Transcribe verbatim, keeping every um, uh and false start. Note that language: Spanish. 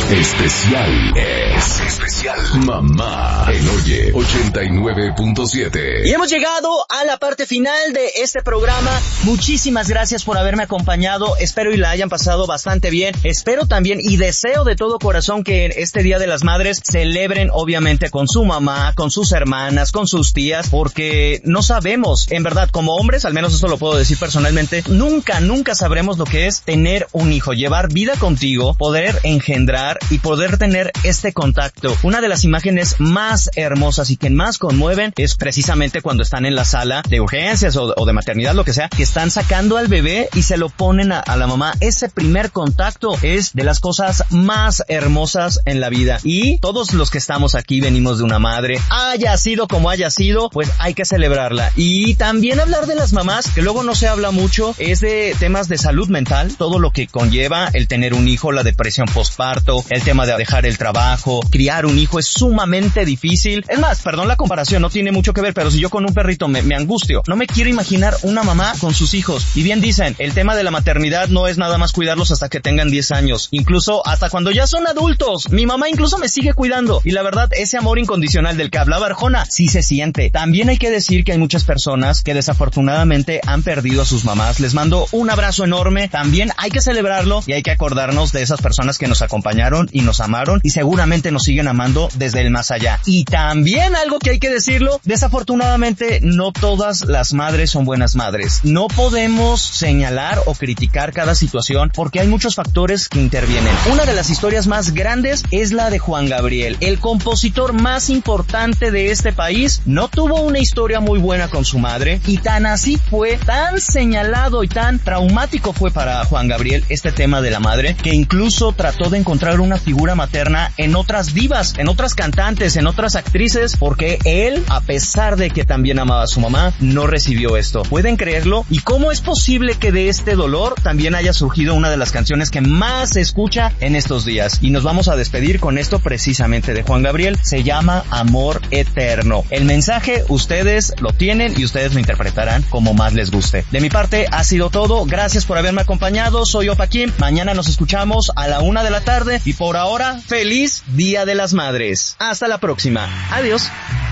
Especial es especial Mamá en Oye ochenta y nueve punto siete. Y hemos llegado a la parte final de este programa. Muchísimas gracias por haberme acompañado. Espero y la hayan pasado bastante bien. Espero también y deseo de todo corazón que en este Día de las Madres celebren obviamente con su mamá, con sus hermanas, con sus tías, porque no sabemos, en verdad, como hombres, al menos esto lo puedo decir personalmente, nunca, nunca sabremos lo que es tener un hijo, llevar vida contigo, poder engendrar y poder tener este contacto. Una de las imágenes más hermosas y que más conmueven es precisamente cuando están en la sala de urgencias o, o de maternidad, lo que sea, que están sacando al bebé y se lo ponen a, a la mamá. Ese primer contacto es de las cosas más hermosas en la vida. Y todos los que estamos aquí venimos de una madre, haya sido como haya sido, pues hay que celebrarla. Y también hablar de las mamás, que luego no se habla mucho, es de temas de salud mental, todo lo que conlleva el tener un hijo, la depresión postparto, el tema de dejar el trabajo, criar un hijo es sumamente difícil. Es más, perdón la comparación, no tiene mucho que ver, pero si yo con un perrito me, me angustio, no me quiero imaginar una mamá con sus hijos. Y bien dicen, el tema de la maternidad no es nada más cuidarlos hasta que tengan diez años, incluso hasta cuando ya son adultos. Mi mamá incluso me sigue cuidando. Y la verdad, ese amor incondicional del que hablaba Arjona, sí se siente. También hay que decir que hay muchas personas que desafortunadamente han perdido a sus mamás. Les mando un abrazo enorme. También hay que celebrarlo y hay que acordarnos de esas personas que nos acompañaron y nos amaron y seguramente nos siguen amando desde el más allá. Y también algo que hay que decirlo, desafortunadamente no todas las madres son buenas madres. No podemos señalar o criticar cada situación porque hay muchos factores que intervienen. Una de las historias más grandes es la de Juan Gabriel, el compositor más importante de este país. No tuvo una historia muy buena con su madre y tan así fue, tan señalado y tan traumático fue para Juan Gabriel este tema de la madre, que incluso trató de encontrar una figura materna en otras divas, en otras cantantes, en otras actrices, porque él, a pesar de que también amaba a su mamá, no recibió esto. ¿Pueden creerlo? ¿Y cómo es posible que de este dolor también haya surgido una de las canciones que más se escucha en estos días? Y nos vamos a despedir con esto precisamente de Juan Gabriel. Se llama Amor Eterno. El mensaje ustedes lo tienen y ustedes lo interpretarán como más les guste. De mi parte ha sido todo. Gracias por haberme acompañado. Soy Opa Kim. Mañana nos escuchamos a la una de la tarde y por ahora, feliz Día de las Madres. Hasta la próxima. Adiós.